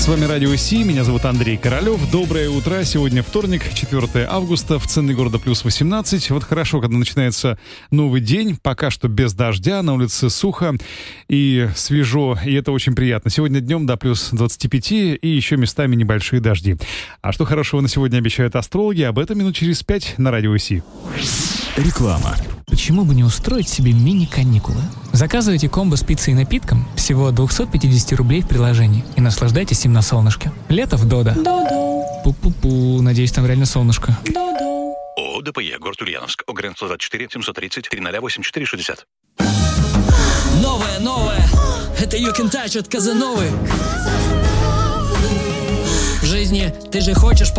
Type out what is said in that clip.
вами Радио Си, меня зовут Андрей Королёв. Доброе утро, сегодня вторник, 4 августа, в центре города плюс 18. Вот хорошо, когда начинается новый день, пока что без дождя, на улице сухо и свежо, и это очень приятно. Сегодня днем до плюс 25 и еще местами небольшие дожди. А что хорошего на сегодня обещают астрологи, об этом минут через 5 на Радио Си. Реклама. Почему бы не устроить себе мини-каникулы? Заказывайте комбо с пиццей и напитком всего от 250 рублей в приложении и наслаждайтесь им на солнышке. Лето в Додо. Пу-пу-пу, надеюсь, там реально солнышко. ООО ДПЕ, город Ульяновск, ОГРН 124 730 308 60. Новое, это You Can Touch от Казановы. В жизни ты же хочешь